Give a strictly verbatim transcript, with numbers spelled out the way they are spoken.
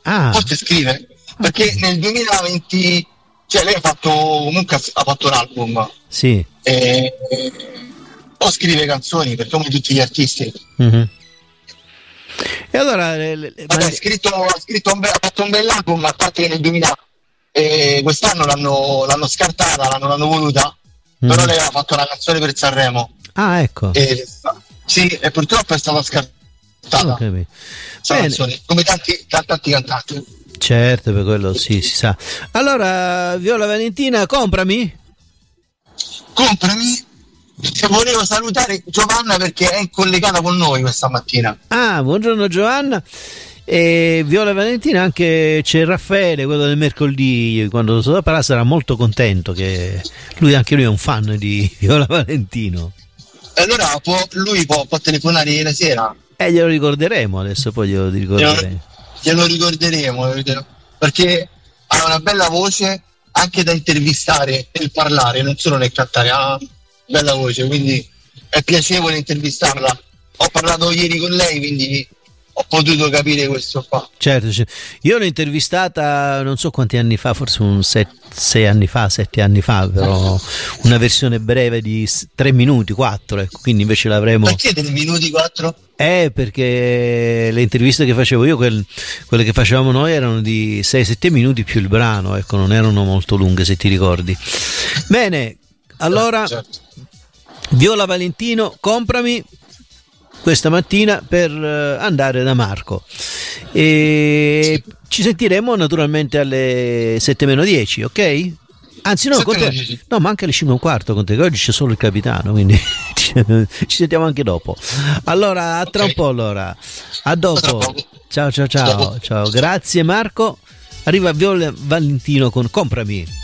Ah. Forse scrive, perché nel duemilaventi, cioè lei ha fatto, comunque ha fatto un album. Sì. E, o scrive canzoni, perché come tutti gli artisti. Mm-hmm. E allora le, le, Vabbè, ha scritto, ha, scritto un be- ha fatto un bell'album, a parte che nel duemila eh, quest'anno l'hanno, l'hanno scartata, l'hanno, l'hanno voluta, mm-hmm. però lei ha fatto una canzone per Sanremo. Ah, ecco. E, sì, e purtroppo è stata scartata. Okay. Canzone, come tanti, tanti cantanti. Certo, per quello sì, si sa. Allora, Viola Valentina, comprami. Comprami. Se volevo salutare Giovanna perché è collegata con noi questa mattina. Ah, buongiorno Giovanna. E Viola Valentina, anche c'è Raffaele, quello del mercoledì, quando lo saprà sarà molto contento, che lui, anche lui è un fan di Viola Valentino. E allora può, lui può, può telefonare ieri sera. E glielo ricorderemo adesso, poi glielo ricorderemo. Glielo, glielo ricorderemo, perché ha una bella voce anche da intervistare nel parlare, non solo nel cantare, ha bella voce, quindi è piacevole intervistarla. Ho parlato ieri con lei, quindi ho potuto capire questo qua. Certo, certo. Io l'ho intervistata non so quanti anni fa, forse un set, sei anni fa, sette anni fa, però una versione breve di tre minuti, quattro, ecco, quindi invece l'avremo. Perché tre minuti, quattro? Eh, perché le interviste che facevo io, quel, quelle che facevamo noi, erano di sei sette minuti più il brano, ecco, non erano molto lunghe, se ti ricordi. Bene, allora, certo. Viola Valentino, comprami questa mattina per andare da Marco e sì. Ci sentiremo naturalmente alle sette meno dieci, ok? Anzi no, con te, no, ma anche alle cinque e un quarto con te, che oggi c'è solo il capitano, quindi ci sentiamo anche dopo. Allora, a tra okay. un po' allora. A dopo. Ciao ciao ciao. Ciao. Grazie Marco. Arriva Viola Valentino con Comprami.